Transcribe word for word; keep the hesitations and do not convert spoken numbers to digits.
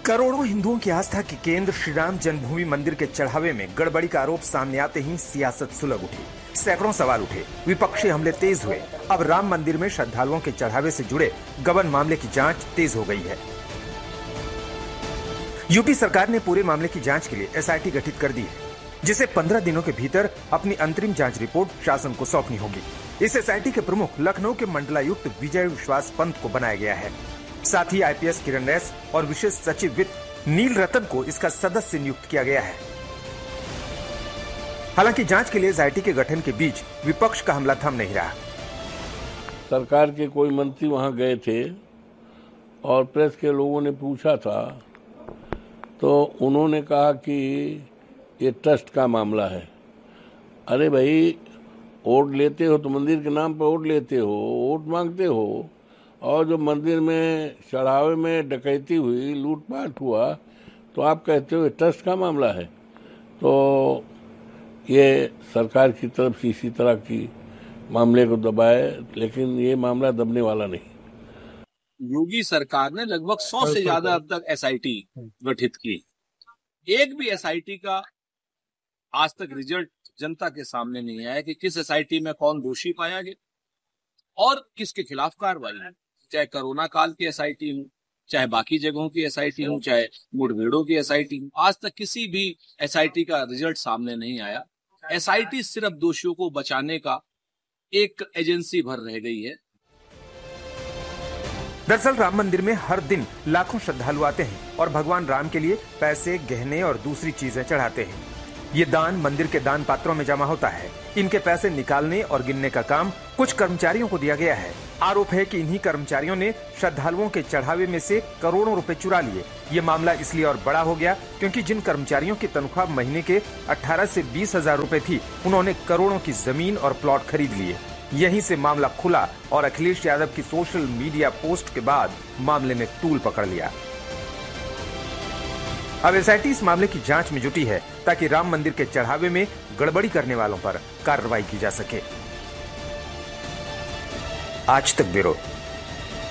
करोड़ों हिंदुओं की आस्था के केंद्र श्री राम जन्मभूमि मंदिर के चढ़ावे में गड़बड़ी का आरोप सामने आते ही सियासत सुलग उठी। सैकड़ों सवाल उठे, विपक्षी हमले तेज हुए। अब राम मंदिर में श्रद्धालुओं के चढ़ावे से जुड़े गबन मामले की जांच तेज हो गई है। यूपी सरकार ने पूरे मामले की जांच के लिए एसआईटी गठित कर दी है, जिसे पंद्रह दिनों के भीतर अपनी अंतरिम जांच रिपोर्ट शासन को सौंपनी होगी। इस एसआईटी के प्रमुख लखनऊ के मंडलायुक्त विजय विश्वास पंत को बनाया गया है। साथ ही आईपीएस किरण एस और विशेष सचिव वित्त नील रतन को इसका सदस्य नियुक्त किया गया है। हालांकि जांच के लिए एसआईटी के गठन के बीच विपक्ष का हमला थम नहीं रहा। सरकार के कोई मंत्री वहां गए थे और प्रेस के लोगों ने पूछा था, तो उन्होंने कहा कि ये ट्रस्ट का मामला है। अरे भाई, वोट लेते हो तो मंदिर के नाम पर वोट लेते हो, वोट मांगते हो, और जो मंदिर में चढ़ावे में डकैती हुई, लूटपाट हुआ, तो आप कहते हो ये ट्रस्ट का मामला है। तो ये सरकार की तरफ से इसी तरह की मामले को दबाए, लेकिन ये मामला दबने वाला नहीं। योगी सरकार ने लगभग सौ से ज्यादा अब तक एसआईटी गठित की। एक भी एसआईटी का आज तक रिजल्ट जनता के सामने नहीं आया कि किस एसआईटी में कौन दोषी पाया गया और किसके खिलाफ कार्रवाई है। चाहे कोरोना काल की एसआईटी हो, चाहे बाकी जगहों की एसआईटी हो, चाहे मुठभेड़ों की एसआईटी हो, आज तक किसी भी एसआईटी का रिजल्ट सामने नहीं आया। एसआईटी सिर्फ दोषियों को बचाने का एक एजेंसी भर रह गई है। दरअसल राम मंदिर में हर दिन लाखों श्रद्धालु आते हैं और भगवान राम के लिए पैसे, गहने और दूसरी चीजें चढ़ाते हैं। ये दान मंदिर के दान पात्रों में जमा होता है। इनके पैसे निकालने और गिनने का काम कुछ कर्मचारियों को दिया गया है। आरोप है कि इन्हीं कर्मचारियों ने श्रद्धालुओं के चढ़ावे में से करोड़ों रुपए चुरा लिए। ये मामला इसलिए और बड़ा हो गया क्योंकि जिन कर्मचारियों की तनख्वाह महीने के अठारह से बीस हजार रूपए थी, उन्होंने करोड़ों की जमीन और प्लॉट खरीद लिए। यहीं से मामला खुला और अखिलेश यादव की सोशल मीडिया पोस्ट के बाद मामले ने तूल पकड़ लिया। अब एसआईटी इस मामले की जांच में जुटी है ताकि राम मंदिर के चढ़ावे में गड़बड़ी करने वालों पर कार्रवाई की जा सके। आज तक ब्यूरो।